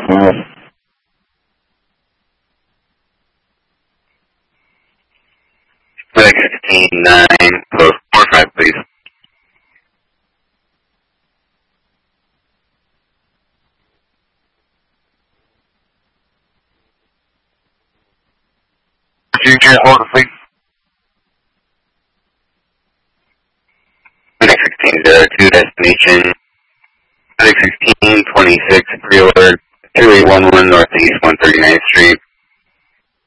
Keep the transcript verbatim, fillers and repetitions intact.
FedEx sixteen nine, close four five, please. Could you hold it, please? FedEx sixteen zero two, destination. FedEx sixteen twenty-six, pre-order, two eight one one Northeast one thirty-ninth Street.